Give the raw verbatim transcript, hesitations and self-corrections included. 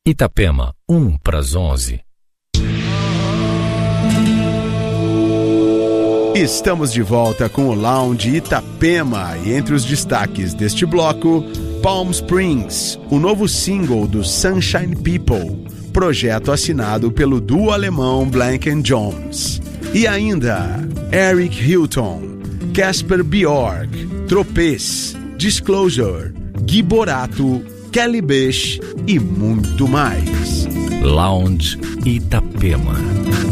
Itapema, um para as onze. Estamos de volta com o Lounge Itapema e entre os destaques deste bloco, Palm Springs, o novo single do Sunshine People, projeto assinado pelo duo alemão Blank and Jones. E ainda, Eric Hilton, Casper Bjork, Tropez, Disclosure, Gui Borato, Kelly Bish e muito mais. Lounge Itapema.